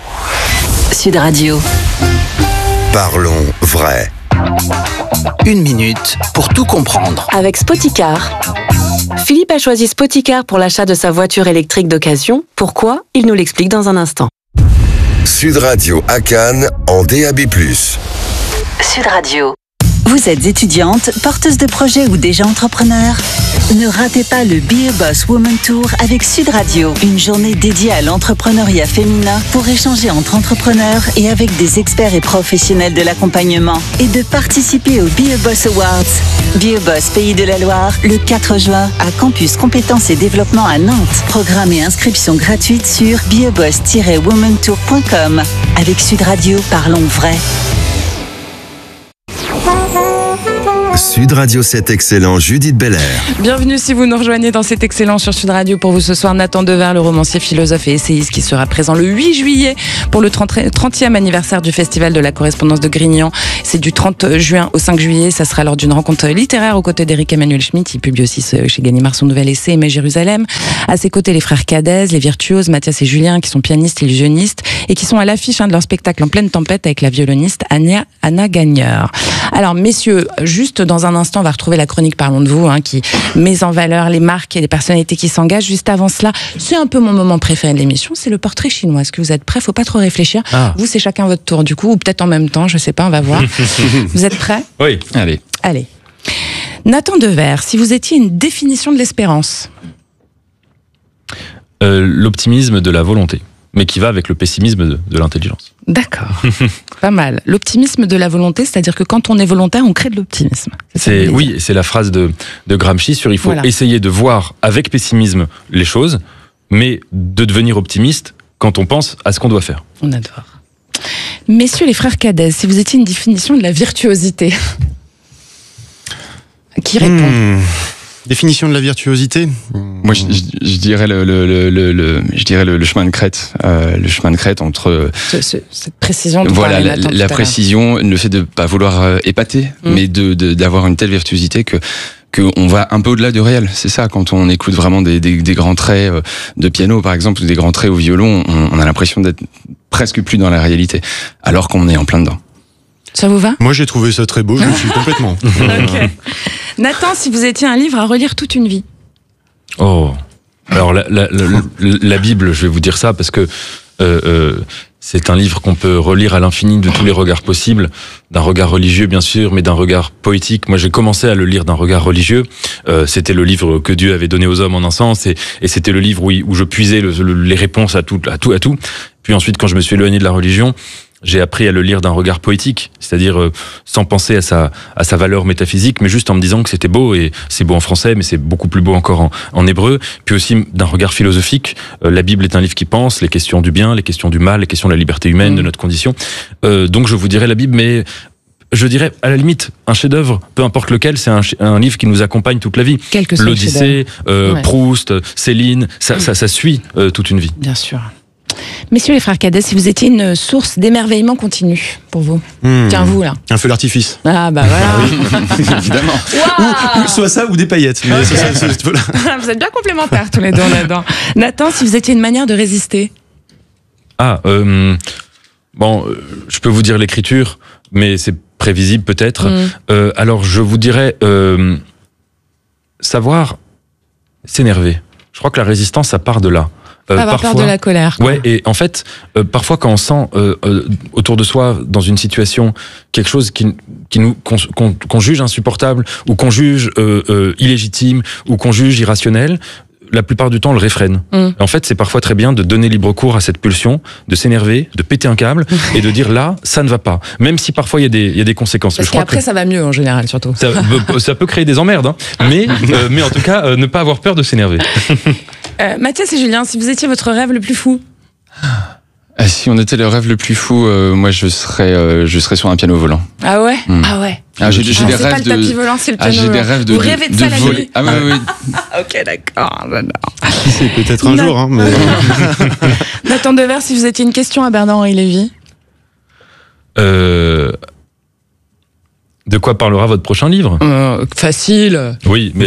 Sud Radio. Parlons vrai. Une minute pour tout comprendre. Avec Spoticar. Philippe a choisi Spoticar pour l'achat de sa voiture électrique d'occasion. Pourquoi ? Il nous l'explique dans un instant. Sud Radio à Cannes en D A B plus. Sud Radio. Vous êtes étudiante, porteuse de projet ou déjà entrepreneur ? Ne ratez pas le Be a Boss Woman Tour avec Sud Radio. Une journée dédiée à l'entrepreneuriat féminin pour échanger entre entrepreneurs et avec des experts et professionnels de l'accompagnement. Et de participer au Be a Boss Awards. Be a Boss Pays de la Loire, le quatre juin, à Campus Compétences et Développement à Nantes. Programme et inscription gratuite sur be a boss tiret woman tour point com. Avec Sud Radio, parlons vrai. Sud Radio sept Excellent, Judith Belair. Bienvenue si vous nous rejoignez dans cet Excellent sur Sud Radio. Pour vous ce soir, Nathan Dever, le romancier, philosophe et essayiste qui sera présent le huit juillet pour le trentième anniversaire du Festival de la correspondance de Grignan. C'est du trente juin au cinq juillet. Ça sera lors d'une rencontre littéraire aux côtés d'Éric Emmanuel Schmitt. Il publie aussi chez Gallimard son nouvel essai Aimé Jérusalem. À ses côtés, les frères Cadez, les virtuoses Mathias et Julien, qui sont pianistes illusionnistes et qui sont à l'affiche hein, de leur spectacle En pleine tempête avec la violoniste Anna, Anna Gagneur. Alors messieurs, juste dans un instant, on va retrouver la chronique Parlons de vous, hein, qui met en valeur les marques et les personnalités qui s'engagent. Juste avant cela, c'est un peu mon moment préféré de l'émission, c'est le portrait chinois. Est-ce que vous êtes prêts? Faut pas trop réfléchir. Ah. Vous, c'est chacun votre tour du coup, ou peut-être en même temps, je sais pas, on va voir. Vous êtes prêts? Oui. Allez. Allez. Nathan Dever, si vous étiez une définition de l'espérance. Euh, l'optimisme de la volonté, mais qui va avec le pessimisme de, de l'intelligence. D'accord, pas mal. L'optimisme de la volonté, c'est-à-dire que quand on est volontaire, on crée de l'optimisme. C'est, oui, c'est la phrase de, de Gramsci sur il faut voilà. essayer de voir avec pessimisme les choses, mais de devenir optimiste quand on pense à ce qu'on doit faire. On adore. Messieurs les frères Cadez, si vous étiez une définition de la virtuosité, qui répond hmm. Définition de la virtuosité. Moi, je, je, je dirais le, le, le, le, je dirais le, le chemin de crête, euh, le chemin de crête entre ce, ce, cette précision. Voilà, la, la précision, le fait de pas vouloir euh, épater, mmh. mais de, de d'avoir une telle virtuosité que que on va un peu au-delà du réel. C'est ça, quand on écoute vraiment des, des, des grands traits de piano, par exemple, ou des grands traits au violon, on, on a l'impression d'être presque plus dans la réalité, alors qu'on est en plein dedans. Ça vous va? Moi, j'ai trouvé ça très beau, je me suis complètement. Okay. Nathan, si vous étiez un livre à relire toute une vie. Oh, alors la, la, la, la Bible, je vais vous dire ça parce que euh, euh, c'est un livre qu'on peut relire à l'infini de tous les regards possibles, d'un regard religieux bien sûr, mais d'un regard poétique. Moi, j'ai commencé à le lire d'un regard religieux. Euh, c'était le livre que Dieu avait donné aux hommes en un sens, et, et c'était le livre où, où je puisais le, le, les réponses à tout, à tout, à tout. Puis ensuite, quand je me suis éloigné de la religion, j'ai appris à le lire d'un regard poétique, c'est-à-dire euh, sans penser à sa à sa valeur métaphysique, mais juste en me disant que c'était beau, et c'est beau en français, mais c'est beaucoup plus beau encore en, en hébreu. Puis aussi d'un regard philosophique. Euh, la Bible est un livre qui pense les questions du bien, les questions du mal, les questions de la liberté humaine, mmh. de notre condition. Euh, donc je vous dirais la Bible, mais je dirais à la limite un chef-d'œuvre, peu importe lequel, c'est un, un livre qui nous accompagne toute la vie. Quel que soit L'Odyssée, euh, ouais. Proust, Céline, ça, mmh. ça, ça suit euh, toute une vie. Bien sûr. Messieurs les frères Cadez, si vous étiez une source d'émerveillement continu pour vous, mmh. tiens vous là. Un feu d'artifice. Ah bah voilà. Oui, évidemment. Wow. Ou, ou soit ça ou des paillettes. Mais okay. c'est ça, c'est, voilà. Vous êtes bien complémentaires tous les deux là-dedans. Nathan, si vous étiez une manière de résister. Ah, euh, bon, euh, je peux vous dire l'écriture, mais c'est prévisible peut-être. Mmh. Euh, alors je vous dirais euh, savoir s'énerver. Je crois que la résistance, ça part de là. Euh, avoir parfois, peur de la colère. Quoi. Ouais, et en fait, euh, parfois quand on sent euh, euh, autour de soi, dans une situation, quelque chose qui, qui nous qu'on, qu'on, qu'on juge insupportable, ou qu'on juge euh, euh, illégitime, ou qu'on juge irrationnel, la plupart du temps, on le réfrène. Mm. En fait, c'est parfois très bien de donner libre cours à cette pulsion, de s'énerver, de péter un câble, et de dire là, ça ne va pas. Même si parfois il y a des, il y a des conséquences. Parce qu'après, ça va mieux en général, surtout. Ça, ça peut créer des emmerdes, hein. mais, euh, mais en tout cas, euh, ne pas avoir peur de s'énerver. Euh, Mathias et Julien, si vous étiez votre rêve le plus fou? Ah, si on était le rêve le plus fou, euh, moi je serais, euh, je serais sur un piano volant. Ah ouais, mmh. ah ouais. Ah, j'ai, j'ai ah, des c'est rêves pas le tapis de. Volant, c'est le piano ah, j'ai volant. des rêves de. Vous rêvez de, de ça la voler. nuit? Ah oui, oui. Ok, d'accord, j'adore. C'est peut-être un jour, hein. Mais... Nathan Dever, si vous étiez une question à Bernard-Henri Lévy. Euh. De quoi parlera votre prochain livre? euh, Facile. Oui, mais.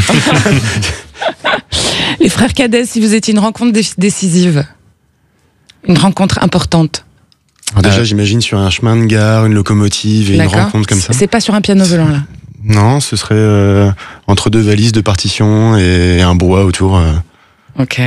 Les frères Cadez, si vous étiez une rencontre dé- décisive, une rencontre importante. Alors déjà, euh... j'imagine sur un chemin de gare, une locomotive et D'accord. une rencontre comme ça. C'est pas sur un piano volant là. Non, ce serait euh, entre deux valises de partitions et un bois autour. Euh. Ok.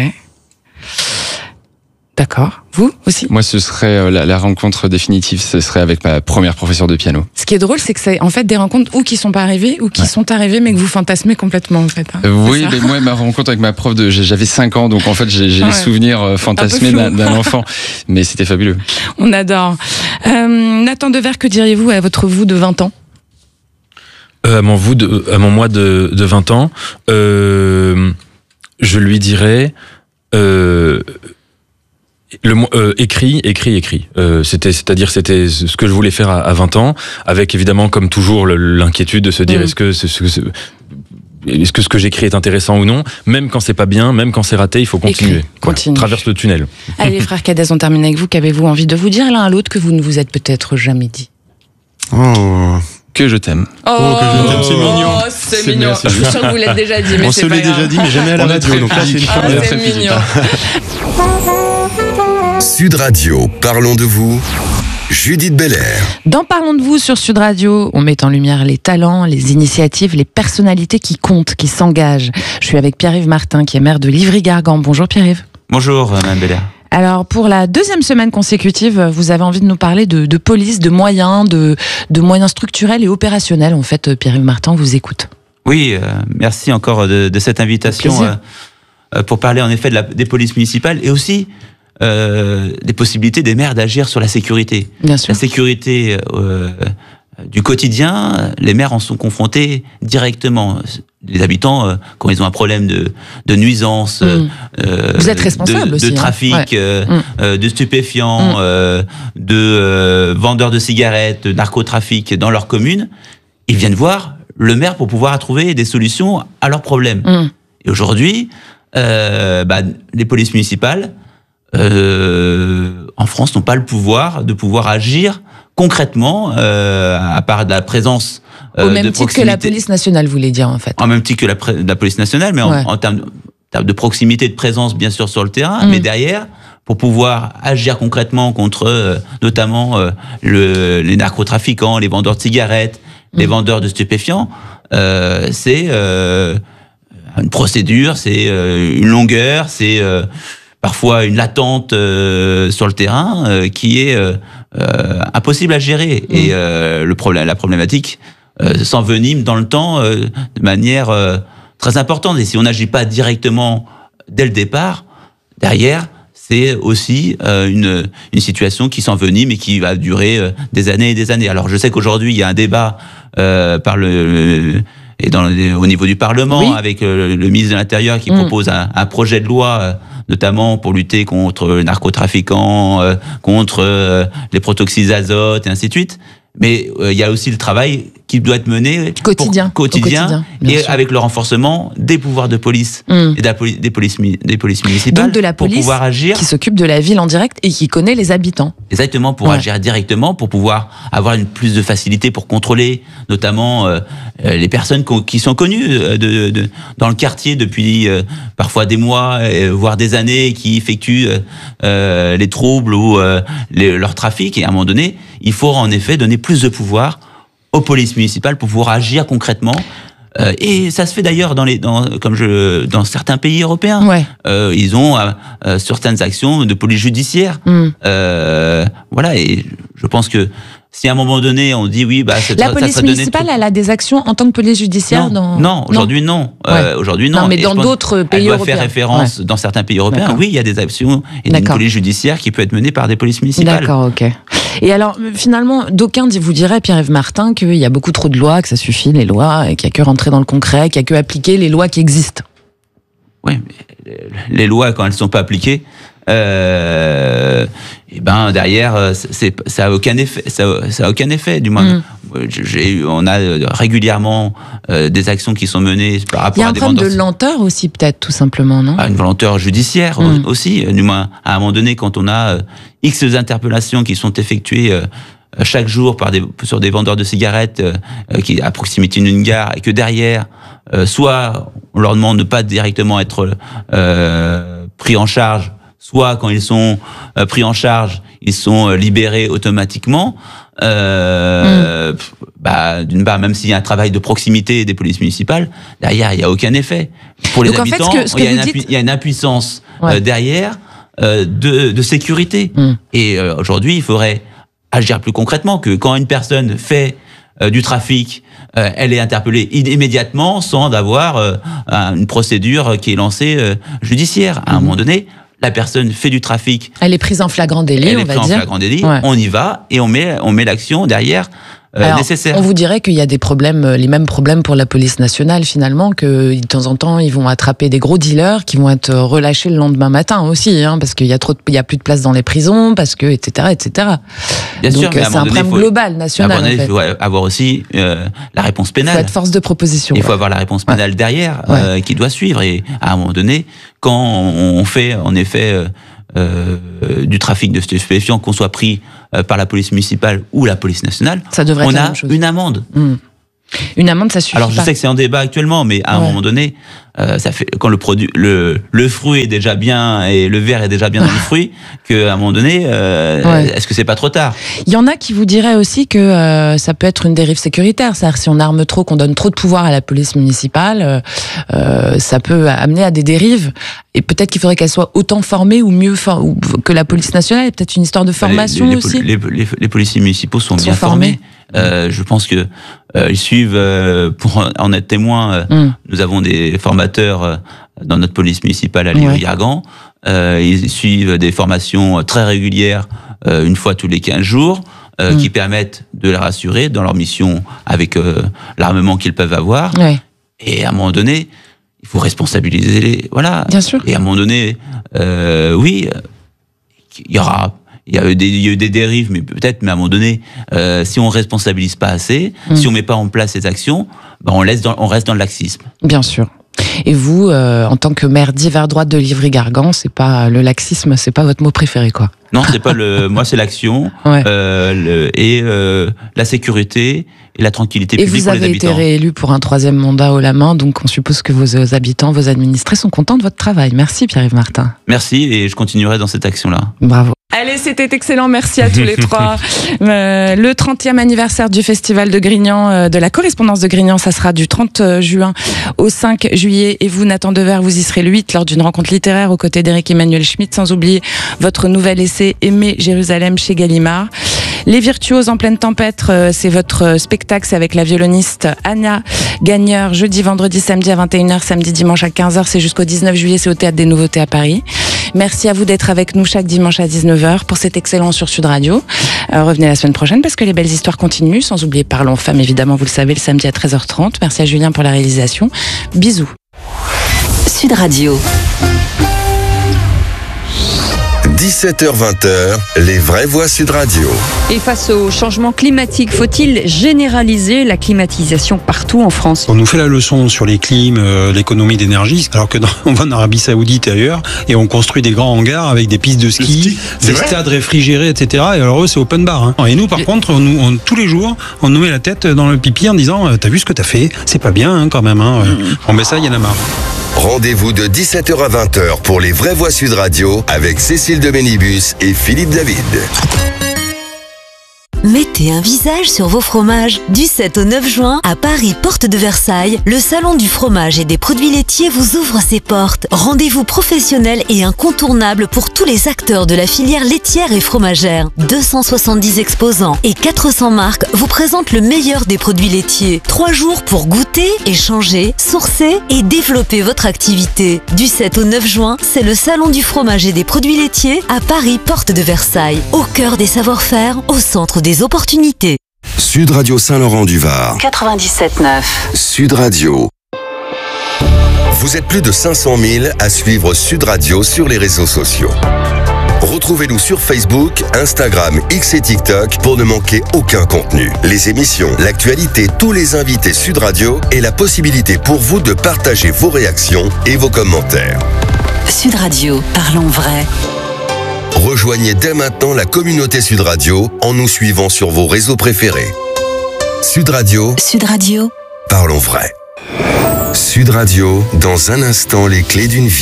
D'accord. Vous aussi? Moi, ce serait euh, la, la rencontre définitive, ce serait avec ma première professeure de piano. Ce qui est drôle, c'est que c'est en fait des rencontres ou qui sont pas arrivées ou qui ouais. sont arrivées mais que vous fantasmez complètement en fait. Hein. Euh, oui, mais moi, ma rencontre avec ma prof, de, j'avais cinq ans, donc en fait, j'ai, j'ai ouais. les souvenirs euh, fantasmés d'un, d'un enfant. Mais c'était fabuleux. On adore. Euh, Nathan Dever, que diriez-vous à votre vous de vingt ans? euh, à, mon vous de, à mon moi de, de vingt ans, euh, je lui dirais... Euh, Le euh, écrit, écrit, écrit. Euh, c'était, c'est-à-dire, c'était ce que je voulais faire à, à vingt ans, avec évidemment, comme toujours, le, l'inquiétude de se dire mmh. est-ce que, ce, ce, ce, est-ce que ce que j'écris est intéressant ou non. Même quand c'est pas bien, même quand c'est raté, il faut continuer. Continue. Voilà, traverse le tunnel. Allez, frère Cadès, on termine avec vous. Qu'avez-vous envie de vous dire l'un à l'autre que vous ne vous êtes peut-être jamais dit? Oh. Que je t'aime. Oh, oh que je t'aime, c'est mignon. Oh, c'est, c'est mignon. Je suis sûre que vous l'avez déjà dit, mais on c'est se pas l'est grave. déjà dit, mais jamais à la radio. Donc là, c'est une ah, c'est mignon. Sud Radio, parlons de vous. Judith Belair. Dans Parlons de vous sur Sud Radio, on met en lumière les talents, les initiatives, les personnalités qui comptent, qui s'engagent. Je suis avec Pierre-Yves Martin, qui est maire de Livry-Gargan. Bonjour Pierre-Yves. Bonjour Mme Belair. Alors, pour la deuxième semaine consécutive, vous avez envie de nous parler de, de police, de moyens, de, de moyens structurels et opérationnels. En fait, Pierre-Yves Martin, on vous écoute. Oui, euh, merci encore de, de cette invitation euh, pour parler en effet de la, des polices municipales et aussi euh, des possibilités des maires d'agir sur la sécurité. Bien sûr. La sécurité euh, du quotidien, les maires en sont confrontés directement. Les habitants, euh, quand ils ont un problème de, de nuisance, mmh. euh, vous êtes responsable de, aussi, de trafic, hein. Ouais. euh, mmh. euh, de stupéfiants, mmh. euh, de euh, vendeurs de cigarettes, de narcotrafic dans leur commune, ils viennent voir le maire pour pouvoir trouver des solutions à leurs problèmes. Mmh. Et aujourd'hui, euh, bah, les polices municipales euh, en France n'ont pas le pouvoir de pouvoir agir concrètement, euh, à part de la présence euh, au même titre que la police nationale, vous voulez dire en fait. En même titre que la, pré- la police nationale, mais ouais. en, en termes de, de proximité, de présence bien sûr sur le terrain, mmh. mais derrière, pour pouvoir agir concrètement contre euh, notamment euh, le, les narcotrafiquants, les vendeurs de cigarettes, mmh. les vendeurs de stupéfiants, euh, c'est euh, une procédure, c'est euh, une longueur, c'est euh, parfois une latente euh, sur le terrain euh, qui est euh, euh, impossible à gérer. Mmh. Et euh, le problème, la problématique euh, s'envenime dans le temps euh, de manière euh, très importante. Et si on n'agit pas directement dès le départ, derrière, c'est aussi euh, une, une situation qui s'envenime et qui va durer euh, des années et des années. Alors je sais qu'aujourd'hui, il y a un débat euh, par le... et dans le, au niveau du Parlement, oui. avec le, le ministre de l'Intérieur qui mmh. propose un, un projet de loi, euh, notamment pour lutter contre les narcotrafiquants, euh, contre euh, les protoxydes d'azote, et ainsi de suite. Mais il euh, y a aussi le travail qui doit être mené quotidien, pour, quotidien, quotidien et sûr. avec le renforcement des pouvoirs de police mmh. et de la poli- des, polices, des polices municipales. Donc de la police pour pouvoir agir, qui s'occupe de la ville en direct et qui connaît les habitants. Exactement, pour ouais. agir directement, pour pouvoir avoir une plus de facilité pour contrôler, notamment euh, les personnes qui sont connues de, de, de, dans le quartier depuis euh, parfois des mois, euh, voire des années, qui effectuent euh, les troubles ou euh, les, leur trafic. Et à un moment donné, il faut en effet donner plus de pouvoir aux polices municipales pour pouvoir agir concrètement. Euh, et ça se fait d'ailleurs dans les, dans, comme je, dans certains pays européens. Ouais. Euh, ils ont euh, euh, certaines actions de police judiciaire. Mm. Euh, voilà, et je pense que si à un moment donné on dit oui, bah c'est, la ça, police ça municipale, tout... elle a des actions en tant que police judiciaire non, dans... non, aujourd'hui non. non. Euh, ouais. Aujourd'hui non. Non, mais et dans d'autres pays elle européens. Elle doit faire référence ouais. dans certains pays européens. D'accord. Oui, il y a des actions et une police judiciaire qui peut être menée par des polices municipales. D'accord, ok. Et alors, finalement, d'aucuns vous diraient, Pierre-Yves Martin, qu'il y a beaucoup trop de lois, que ça suffit, les lois, et qu'il n'y a que rentrer dans le concret, qu'il n'y a que appliquer les lois qui existent. Oui, mais les lois, quand elles ne sont pas appliquées, euh, et ben derrière, c'est, ça a aucun effet. Ça, ça a aucun effet, du moins. Mm. J'ai, on a régulièrement euh, des actions qui sont menées par rapport à des vendeurs. Il y a un problème de lenteur aussi, peut-être, tout simplement, non ? Une lenteur judiciaire mm. aussi, du moins. À un moment donné, quand on a euh, X interpellations qui sont effectuées euh, chaque jour par des, sur des vendeurs de cigarettes euh, qui à proximité d'une gare, et que derrière, euh, soit on leur demande de pas directement être euh, pris en charge, soit quand ils sont euh, pris en charge, ils sont euh, libérés automatiquement. Euh, mmh. bah, d'une part, même s'il y a un travail de proximité des polices municipales, derrière, il n'y a aucun effet. Pour les Donc habitants, en fait, ce que, ce que il, y a une dites... il y a une impuissance ouais. euh, derrière euh, de, de sécurité. Mmh. Et euh, aujourd'hui, il faudrait agir plus concrètement, que quand une personne fait euh, du trafic, euh, elle est interpellée immédiatement sans avoir euh, une procédure qui est lancée euh, judiciaire. À un mmh. moment donné, la personne fait du trafic. Elle est prise en flagrant délit, elle on est va prise dire. en flagrant délit, ouais. on y va et on met, on met l'action derrière euh, Alors, nécessaires. On vous dirait qu'il y a des problèmes, les mêmes problèmes pour la police nationale finalement, que de temps en temps ils vont attraper des gros dealers qui vont être relâchés le lendemain matin aussi, hein, parce qu'il y a trop, de, il y a plus de place dans les prisons, parce que et cetera, et cetera. Bien Donc sûr, mais c'est un problème global, national. À un moment donné, en fait. il faut avoir aussi euh, la réponse pénale. Il faut être force de proposition. Il faut ouais. avoir la réponse pénale ouais. derrière, ouais. Euh, qui doit suivre. Et à un moment donné, quand on fait en effet euh, euh, du trafic de stupéfiants, qu'on soit pris euh, par la police municipale ou la police nationale, ça devrait on être a la même chose. une amende. Mmh. Une amende, ça suffit Alors je pas. sais que c'est en débat actuellement, mais à ouais. un moment donné, euh, ça fait quand le produit, le le fruit est déjà bien et le verre est déjà bien dans le fruit, qu'à un moment donné, euh, ouais. est-ce que c'est pas trop tard? Il y en a qui vous diraient aussi que euh, ça peut être une dérive sécuritaire, c'est-à-dire si on arme trop, qu'on donne trop de pouvoir à la police municipale, euh, ça peut amener à des dérives. Et peut-être qu'il faudrait qu'elle soit autant formée ou mieux for- ou que la police nationale. Il y a peut-être une histoire de formation les, les, aussi. Les, les, les policiers municipaux sont, sont bien formés. formés. Euh, je pense que euh, ils suivent, euh, pour en être témoin, euh, mm. nous avons des formateurs euh, dans notre police municipale à Livry-Gargan. Ouais. Euh, ils suivent des formations très régulières, euh, une fois tous les quinze jours, euh, mm. qui permettent de les rassurer dans leur mission avec euh, l'armement qu'ils peuvent avoir. Ouais. Et à un moment donné, il faut responsabiliser les... Voilà. Bien sûr. Et à un moment donné, euh, oui, il y aura... Il y a eu des, il y a eu des dérives, mais peut-être, mais à un moment donné, euh, si on responsabilise pas assez, mmh. si on met pas en place ces actions, ben on, laisse dans, on reste dans le laxisme. Bien sûr. Et vous, euh, en tant que maire d'hiver droite de Livry-Gargan, c'est pas le laxisme, c'est pas votre mot préféré, quoi. Non, c'est pas le. Moi, c'est l'action ouais. euh, le, et euh, la sécurité et la tranquillité publique pour les habitants. Et vous avez été réélu pour un troisième mandat haut la main, donc on suppose que vos habitants, vos administrés sont contents de votre travail. Merci Pierre-Yves Martin. Merci et je continuerai dans cette action-là. Bravo. Allez, c'était excellent, merci à tous les trois. Euh, le trentième anniversaire du Festival de Grignan, euh, de la correspondance de Grignan, ça sera du trente juin au cinq juillet. Et vous, Nathan Dever, vous y serez le huit lors d'une rencontre littéraire aux côtés d'Éric Emmanuel Schmitt, sans oublier votre nouvel essai Aimer Jérusalem chez Gallimard. Les Virtuoses en pleine tempête, euh, c'est votre spectacle, c'est avec la violoniste Anna Gagneur, jeudi, vendredi, samedi à vingt et une heures, samedi, dimanche à quinze heures, c'est jusqu'au dix-neuf juillet, c'est au Théâtre des Nouveautés à Paris. Merci à vous d'être avec nous chaque dimanche à dix-neuf heures pour cet excellent sur Sud Radio. Euh, revenez la semaine prochaine parce que les belles histoires continuent, sans oublier Parlons Femmes, évidemment, vous le savez, le samedi à treize heures trente. Merci à Julien pour la réalisation. Bisous. Sud Radio. dix-sept heures vingt, les vraies voix Sud Radio. Et face au changement climatique, faut-il généraliser la climatisation partout en France? On nous fait la leçon sur les clims, euh, l'économie d'énergie, alors que dans, on va en Arabie Saoudite et ailleurs, et on construit des grands hangars avec des pistes de ski, des vrai stades réfrigérés, et cetera. Et alors eux, c'est open bar. Hein. Et nous, par et... contre, on, on, tous les jours, on nous met la tête dans le pipi en disant « T'as vu ce que t'as fait? C'est pas bien hein, quand même. Hein. Mmh. » Bon ben ça, il y en a marre. Rendez-vous de dix-sept heures à vingt heures pour les vraies voix Sud Radio avec Cécile de Bénibus et Philippe David. Mettez un visage sur vos fromages. Du sept au neuf juin, à Paris, porte de Versailles, le salon du fromage et des produits laitiers vous ouvre ses portes. Rendez-vous professionnel et incontournable pour tous les acteurs de la filière laitière et fromagère. deux cent soixante-dix exposants et quatre cents marques vous présentent le meilleur des produits laitiers. Trois jours pour goûter, échanger, sourcer et développer votre activité. Du sept au neuf juin, c'est le salon du fromage et des produits laitiers à Paris, porte de Versailles. Au cœur des savoir-faire, au centre des opportunités. Sud Radio Saint-Laurent-du-Var. quatre-vingt-dix-sept neuf. Sud Radio. Vous êtes plus de cinq cent mille à suivre Sud Radio sur les réseaux sociaux. Retrouvez-nous sur Facebook, Instagram, X et TikTok pour ne manquer aucun contenu. Les émissions, l'actualité, tous les invités Sud Radio et la possibilité pour vous de partager vos réactions et vos commentaires. Sud Radio, parlons vrai. Rejoignez dès maintenant la communauté Sud Radio en nous suivant sur vos réseaux préférés. Sud Radio. Sud Radio. Parlons vrai. Sud Radio, dans un instant, les clés d'une vie.